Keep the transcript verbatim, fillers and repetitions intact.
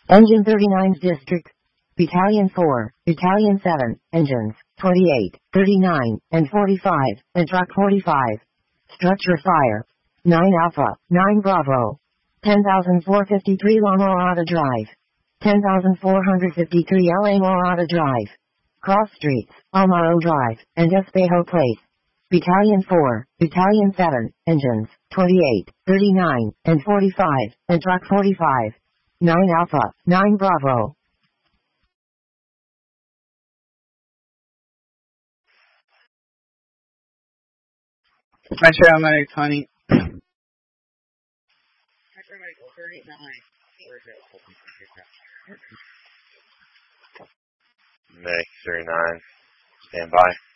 Engine thirty-nine's District. Battalion four, Battalion seven, Engines, twenty-eight, thirty-nine, and forty-five, and Truck forty-five. Structure fire. nine Alpha, nine Bravo. ten thousand four hundred fifty-three La Morada Drive. ten thousand four hundred fifty-three L A Morada Drive. Cross Streets, Amaro Drive, and Espejo Place. Battalion four, Battalion seven, Engines, twenty-eight, thirty-nine, and forty-five, and Truck forty-five. nine Alpha, nine Bravo. French Aeromatic twenty. French Aeromatic thirty-nine. Medic thirty-nine. Stand by.